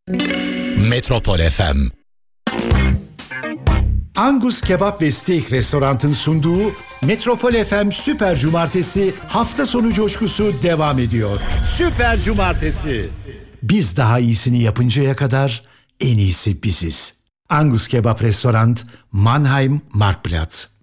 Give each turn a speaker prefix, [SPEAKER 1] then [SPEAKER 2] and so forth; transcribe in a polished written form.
[SPEAKER 1] Metropol FM.
[SPEAKER 2] Angus Kebap ve Steak Restorant'ın sunduğu Metropol FM Süper Cumartesi hafta sonu coşkusu devam ediyor. Süper Cumartesi. Biz daha iyisini yapıncaya kadar en iyisi biziz. Angus Kebap Restorant, Mannheim, Marktplatz.